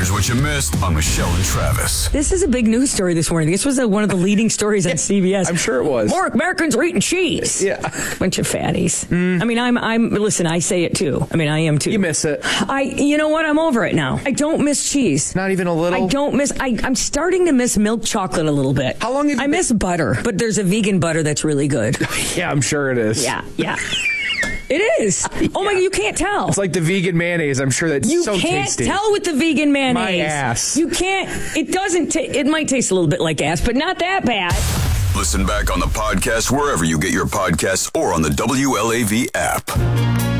Here's what you missed on Michelle and Travis. This is a big news story this morning. This was one of the leading stories on CBS. I'm sure it was. More Americans are eating cheese. Yeah. Bunch of fatties. I mean, listen, I say it too. I mean, I am too. You miss it. You know what? I'm over it now. I don't miss cheese. Not even a little? I'm starting to miss milk chocolate a little bit. How long have you I miss butter, but there's a vegan butter that's really good. Yeah, I'm sure it is. Yeah. It is. Oh my God, you can't tell. It's like the vegan mayonnaise. I'm sure that's so tasty. You can't tell with the vegan mayonnaise. My ass. You can't. It doesn't. It might taste a little bit like ass, but not that bad. Listen back on the podcast wherever you get your podcasts or on the WLAV app.